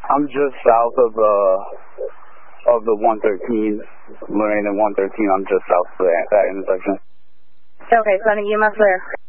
I'm just south of the 113, Lorraine and 113. I'm just south of that intersection. Okay, sending EMS there.